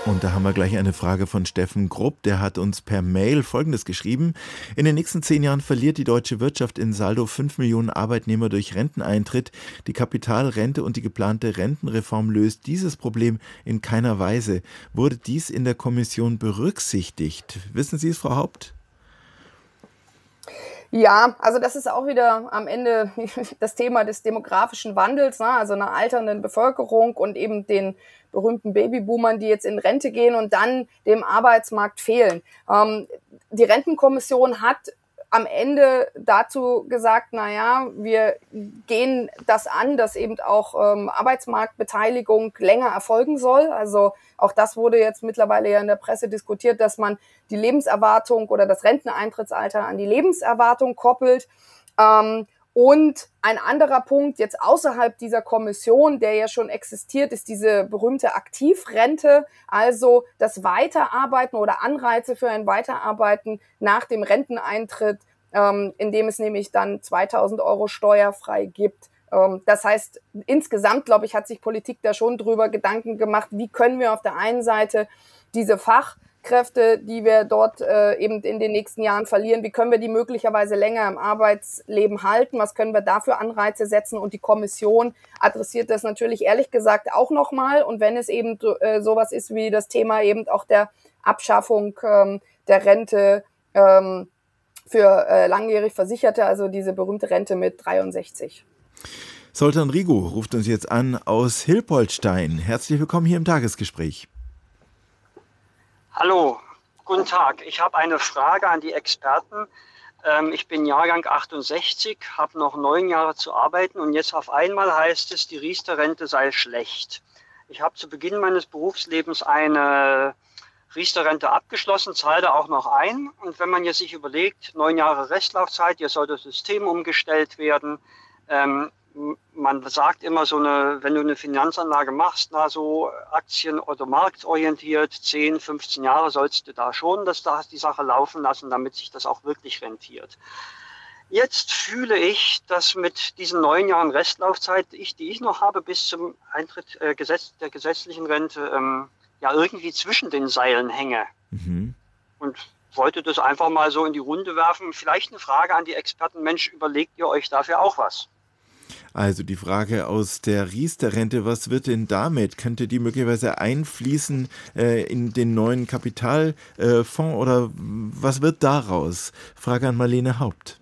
Und da haben wir gleich eine Frage von Steffen Grupp. Der hat uns per Mail Folgendes geschrieben. In den nächsten 10 Jahren verliert die deutsche Wirtschaft in Saldo 5 Millionen Arbeitnehmer durch Renteneintritt. Die Kapitalrente und die geplante Rentenreform löst dieses Problem in keiner Weise. Wurde dies in der Kommission berücksichtigt? Wissen Sie es, Frau Haupt? Ja, also das ist auch wieder am Ende das Thema des demografischen Wandels, ne? Also einer alternden Bevölkerung und eben den berühmten Babyboomern, die jetzt in Rente gehen und dann dem Arbeitsmarkt fehlen. Die Rentenkommission hat am Ende dazu gesagt, na ja, wir gehen das an, dass eben auch Arbeitsmarktbeteiligung länger erfolgen soll. Also auch das wurde jetzt mittlerweile ja in der Presse diskutiert, dass man die Lebenserwartung oder das Renteneintrittsalter an die Lebenserwartung koppelt. Und ein anderer Punkt jetzt außerhalb dieser Kommission, der ja schon existiert, ist diese berühmte Aktivrente, also das Weiterarbeiten oder Anreize für ein Weiterarbeiten nach dem Renteneintritt, indem es nämlich dann 2.000 € steuerfrei gibt. Das heißt, insgesamt, glaube ich, hat sich Politik da schon drüber Gedanken gemacht, wie können wir auf der einen Seite diese Fachkräfte, die wir dort eben in den nächsten Jahren verlieren, wie können wir die möglicherweise länger im Arbeitsleben halten, was können wir da für Anreize setzen, und die Kommission adressiert das natürlich ehrlich gesagt auch nochmal, und wenn es eben sowas ist wie das Thema eben auch der Abschaffung der Rente für langjährig Versicherte, also diese berühmte Rente mit 63. Soltan Rigo ruft uns jetzt an aus Hilpoltstein. Herzlich willkommen hier im Tagesgespräch. Hallo, guten Tag. Ich habe eine Frage an die Experten. Ich bin Jahrgang 68, habe noch 9 Jahre zu arbeiten und jetzt auf einmal heißt es, die Riester-Rente sei schlecht. Ich habe zu Beginn meines Berufslebens eine Riester-Rente abgeschlossen, zahle da auch noch ein. Und wenn man jetzt sich überlegt, 9 Jahre Restlaufzeit, jetzt soll das System umgestellt werden. Man sagt immer wenn du eine Finanzanlage machst, na so Aktien- oder marktorientiert, 10, 15 Jahre sollst du da schon die Sache laufen lassen, damit sich das auch wirklich rentiert. Jetzt fühle ich, dass mit diesen 9 Jahren Restlaufzeit, die ich noch habe bis zum Eintritt der gesetzlichen Rente, ja irgendwie zwischen den Seilen hänge. Und wollte das einfach mal so in die Runde werfen. Vielleicht eine Frage an die Experten. Mensch, überlegt ihr euch dafür auch was? Also die Frage aus der Riester-Rente, was wird denn damit? Könnte die möglicherweise einfließen in den neuen Kapitalfonds oder was wird daraus? Frage an Marlene Haupt.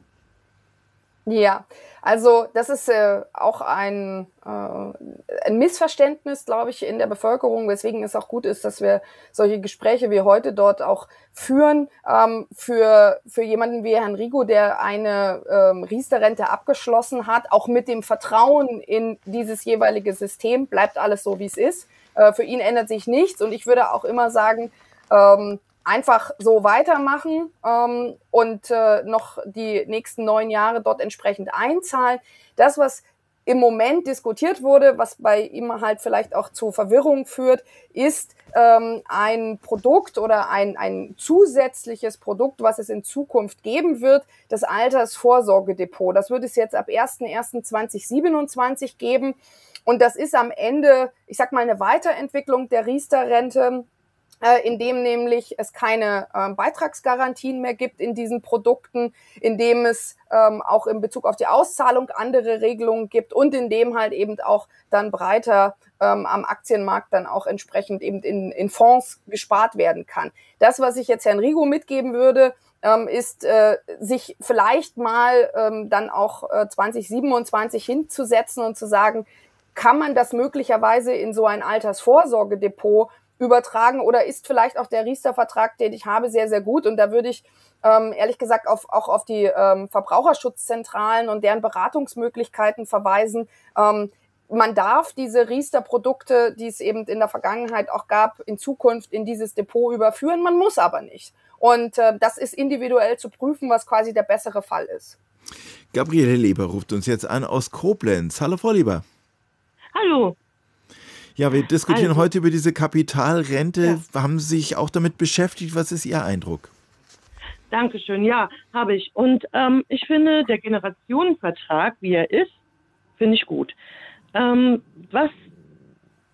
Ja, also das ist auch ein Missverständnis, glaube ich, in der Bevölkerung, weswegen es auch gut ist, dass wir solche Gespräche wie heute dort auch führen. Für jemanden wie Herrn Rigo, der eine Riester-Rente abgeschlossen hat, auch mit dem Vertrauen in dieses jeweilige System, bleibt alles so, wie es ist. Für ihn ändert sich nichts, und ich würde auch immer sagen, einfach so weitermachen und noch die nächsten 9 Jahre dort entsprechend einzahlen. Das, was im Moment diskutiert wurde, was bei ihm halt vielleicht auch zu Verwirrung führt, ist ein Produkt oder ein zusätzliches Produkt, was es in Zukunft geben wird, das Altersvorsorgedepot. Das wird es jetzt ab 1.1.2027 geben. Und das ist am Ende, ich sag mal, eine Weiterentwicklung der Riester-Rente, in dem nämlich es keine Beitragsgarantien mehr gibt in diesen Produkten, in dem es auch in Bezug auf die Auszahlung andere Regelungen gibt und in dem halt eben auch dann breiter am Aktienmarkt dann auch entsprechend eben in Fonds gespart werden kann. Das, was ich jetzt Herrn Rigo mitgeben würde, ist sich vielleicht mal dann auch 2027 hinzusetzen und zu sagen, kann man das möglicherweise in so ein Altersvorsorgedepot übertragen, oder ist vielleicht auch der Riester-Vertrag, den ich habe, sehr, sehr gut? Und da würde ich ehrlich gesagt auch auf die Verbraucherschutzzentralen und deren Beratungsmöglichkeiten verweisen. Man darf diese Riester-Produkte, die es eben in der Vergangenheit auch gab, in Zukunft in dieses Depot überführen. Man muss aber nicht. Und das ist individuell zu prüfen, was quasi der bessere Fall ist. Gabriele Leber ruft uns jetzt an aus Koblenz. Hallo, Frau Leber. Hallo. Ja, wir diskutieren heute über diese Kapitalrente. Ja. Haben Sie sich auch damit beschäftigt? Was ist Ihr Eindruck? Dankeschön, ja, habe ich. Und ich finde, der Generationenvertrag, wie er ist, finde ich gut. Was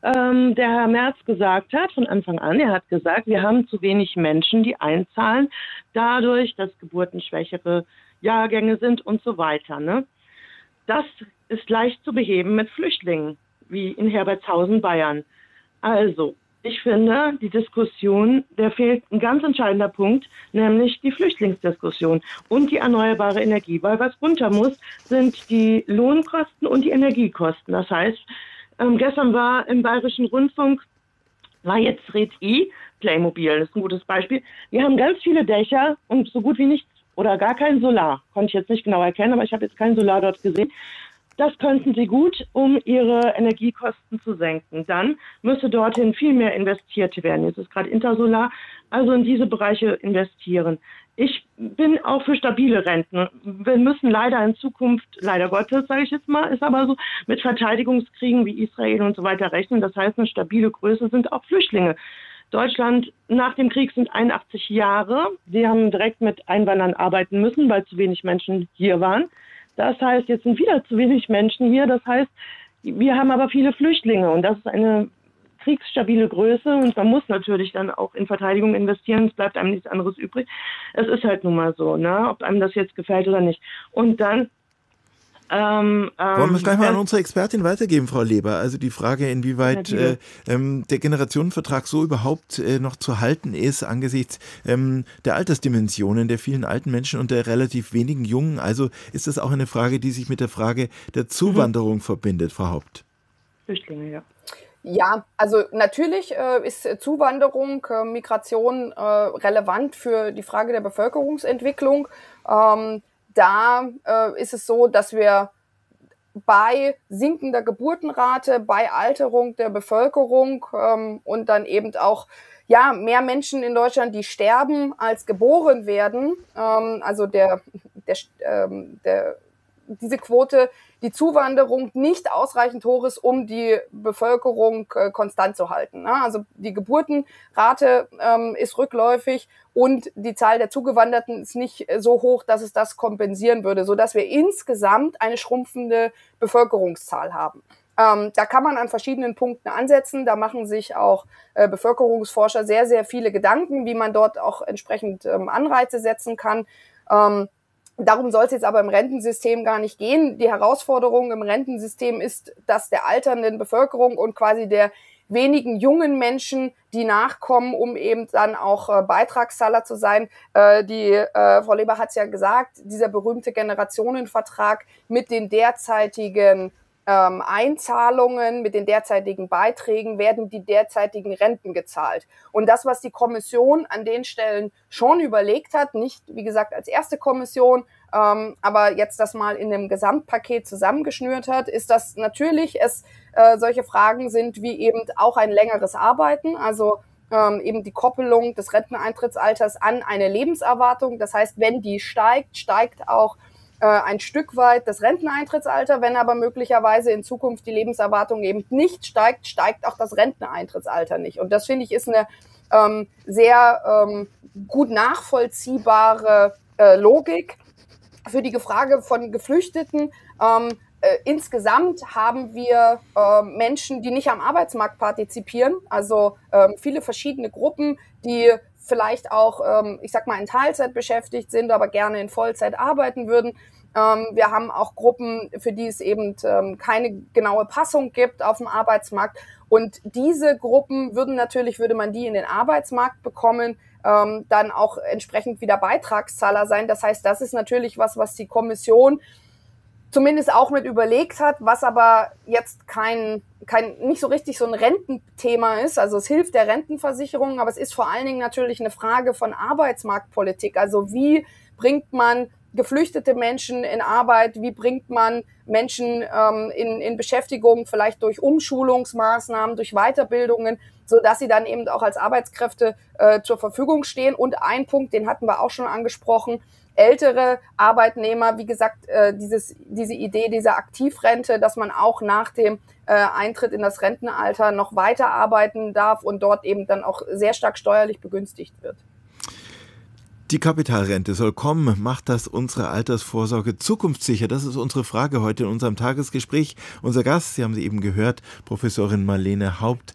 der Herr Merz gesagt hat, von Anfang an, er hat gesagt, wir haben zu wenig Menschen, die einzahlen, dadurch, dass geburtenschwächere Jahrgänge sind und so weiter. Ne? Das ist leicht zu beheben mit Flüchtlingen, wie in Herbertshausen, Bayern. Also, ich finde, die Diskussion, der fehlt ein ganz entscheidender Punkt, nämlich die Flüchtlingsdiskussion und die erneuerbare Energie. Weil was runter muss, sind die Lohnkosten und die Energiekosten. Das heißt, gestern war im Bayerischen Rundfunk, war jetzt Red-I, Playmobil, das ist ein gutes Beispiel. Die haben ganz viele Dächer und so gut wie nichts oder gar kein Solar. Konnte ich jetzt nicht genau erkennen, aber ich habe jetzt kein Solar dort gesehen. Das könnten sie gut, um ihre Energiekosten zu senken. Dann müsste dorthin viel mehr investiert werden. Jetzt ist gerade Intersolar, also in diese Bereiche investieren. Ich bin auch für stabile Renten. Wir müssen leider in Zukunft, leider Gottes, sage ich jetzt mal, ist aber so, mit Verteidigungskriegen wie Israel und so weiter rechnen. Das heißt, eine stabile Größe sind auch Flüchtlinge. Deutschland nach dem Krieg sind 81 Jahre. Sie haben direkt mit Einwanderern arbeiten müssen, weil zu wenig Menschen hier waren. Das heißt, jetzt sind wieder zu wenig Menschen hier. Das heißt, wir haben aber viele Flüchtlinge und das ist eine kriegsstabile Größe und man muss natürlich dann auch in Verteidigung investieren. Es bleibt einem nichts anderes übrig. Es ist halt nun mal so, ne? Ob einem das jetzt gefällt oder nicht. Und dann wollen wir es gleich mal an unsere Expertin weitergeben, Frau Leber? Also die Frage, inwieweit der Generationenvertrag so überhaupt noch zu halten ist angesichts der Altersdimensionen der vielen alten Menschen und der relativ wenigen Jungen. Also ist das auch eine Frage, die sich mit der Frage der Zuwanderung verbindet, Frau Haupt? Flüchtlinge, ja. Ja, also natürlich ist Zuwanderung, Migration relevant für die Frage der Bevölkerungsentwicklung. Da ist es so, dass wir bei sinkender Geburtenrate, bei Alterung der Bevölkerung und dann eben auch mehr Menschen in Deutschland, die sterben, als geboren werden. Also diese Quote, die Zuwanderung nicht ausreichend hoch ist, um die Bevölkerung konstant zu halten. Ne? Also die Geburtenrate ist rückläufig und die Zahl der Zugewanderten ist nicht so hoch, dass es das kompensieren würde, sodass wir insgesamt eine schrumpfende Bevölkerungszahl haben. Da kann man an verschiedenen Punkten ansetzen. Da machen sich auch Bevölkerungsforscher sehr, sehr viele Gedanken, wie man dort auch entsprechend Anreize setzen kann. Darum soll es jetzt aber im Rentensystem gar nicht gehen. Die Herausforderung im Rentensystem ist, dass der alternden Bevölkerung und quasi der wenigen jungen Menschen, die nachkommen, um eben dann auch Beitragszahler zu sein. Frau Leber hat es ja gesagt, dieser berühmte Generationenvertrag mit den derzeitigen Einzahlungen, mit den derzeitigen Beiträgen werden die derzeitigen Renten gezahlt. Und das, was die Kommission an den Stellen schon überlegt hat, nicht, wie gesagt, als erste Kommission, aber jetzt das mal in einem Gesamtpaket zusammengeschnürt hat, ist, dass natürlich es solche Fragen sind wie eben auch ein längeres Arbeiten, also eben die Koppelung des Renteneintrittsalters an eine Lebenserwartung. Das heißt, wenn die steigt, steigt auch ein Stück weit das Renteneintrittsalter. Wenn aber möglicherweise in Zukunft die Lebenserwartung eben nicht steigt, steigt auch das Renteneintrittsalter nicht. Und das, finde ich, ist eine sehr gut nachvollziehbare Logik für die Frage von Geflüchteten. Insgesamt haben wir Menschen, die nicht am Arbeitsmarkt partizipieren, also viele verschiedene Gruppen, die vielleicht auch, ich sag mal, in Teilzeit beschäftigt sind, aber gerne in Vollzeit arbeiten würden. Wir haben auch Gruppen, für die es eben keine genaue Passung gibt auf dem Arbeitsmarkt. Und diese Gruppen würde man die in den Arbeitsmarkt bekommen, dann auch entsprechend wieder Beitragszahler sein. Das heißt, das ist natürlich was die Kommission zumindest auch mit überlegt hat, was aber jetzt nicht so richtig so ein Rententhema ist. Also es hilft der Rentenversicherung, aber es ist vor allen Dingen natürlich eine Frage von Arbeitsmarktpolitik. Also wie bringt man geflüchtete Menschen in Arbeit, wie bringt man Menschen in Beschäftigung, vielleicht durch Umschulungsmaßnahmen, durch Weiterbildungen, so dass sie dann eben auch als Arbeitskräfte zur Verfügung stehen. Und ein Punkt, den hatten wir auch schon angesprochen, ältere Arbeitnehmer, wie gesagt, diese Idee dieser Aktivrente, dass man auch nach dem Eintritt in das Rentenalter noch weiterarbeiten darf und dort eben dann auch sehr stark steuerlich begünstigt wird. Die Kapitalrente soll kommen. Macht das unsere Altersvorsorge zukunftssicher? Das ist unsere Frage heute in unserem Tagesgespräch. Unser Gast, Sie haben sie eben gehört, Professorin Marlene Haupt,